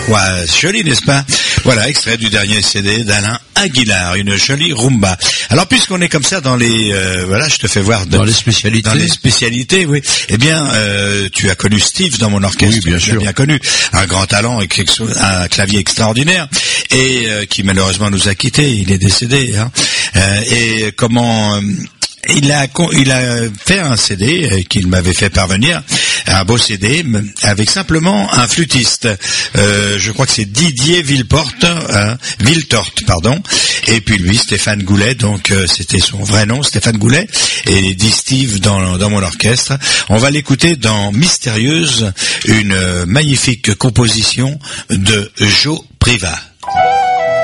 Ouais, joli, n'est-ce pas? Voilà, extrait du dernier CD d'Alain Aguilar, une jolie rumba. Alors, puisqu'on est comme ça dans les, voilà, je te fais voir dans les spécialités. Dans les spécialités, oui. Eh bien, tu as connu Steve dans mon orchestre. Oui, bien sûr. Bien connu. Un grand talent et un clavier extraordinaire et qui malheureusement nous a quittés. Il est décédé, hein. Et comment, il a fait un CD qu'il m'avait fait parvenir, un beau CD avec simplement un flûtiste. Je crois que c'est Didier Villetorte, pardon. Et puis lui, Stéphane Goulet, donc c'était son vrai nom, Stéphane Goulet, et dit Steve dans mon orchestre. On va l'écouter dans Mystérieuse, une magnifique composition de Joe Privat.